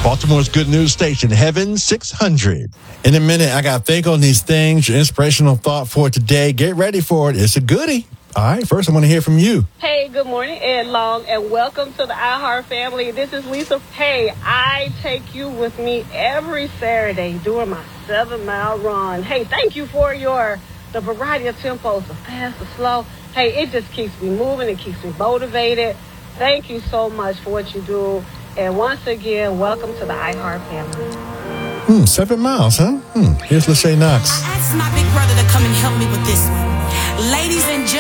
Baltimore's good news station, Heaven 600. In a minute, I got Think on These Things, your inspirational thought for today. Get ready for it. It's a goodie. All right, first I want to hear from you. Hey, good morning, Ed Long, and welcome to the iHeart family. This is Lisa. Hey, I take you with me every Saturday during my 7-mile run. Hey, thank you for the variety of tempos, the fast, the slow. Hey, it just keeps me moving. It keeps me motivated. Thank you so much for what you do. And once again, welcome to the iHeart family. 7 miles, huh? Here's Lachey Knox. I asked my big brother to come and help me with this one. Ladies and gentlemen.